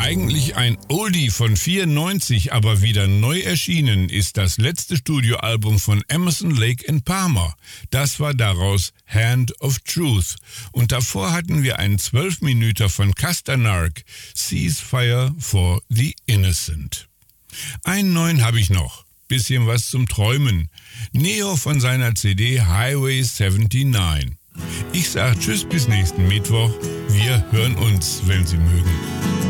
Eigentlich ein Oldie von 94, aber wieder neu erschienen ist das letzte Studioalbum von Emerson, Lake and Palmer. Das war daraus Hand of Truth. Und davor hatten wir einen 12-Minüter von Castanark, Ceasefire for the Innocent. Einen neuen habe ich noch. Bisschen was zum Träumen. Neo von seiner CD Highway 79. Ich sage Tschüss bis nächsten Mittwoch. Wir hören uns, wenn Sie mögen.